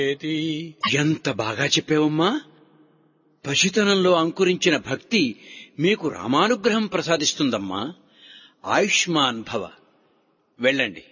ఎంత బాగా చెప్పావమ్మా. పసితనంలో అంకురించిన భక్తి మీకు రామానుగ్రహం ప్రసాదిస్తుందమ్మా. ఆయుష్మాన్ భవ. వెళ్ళండి.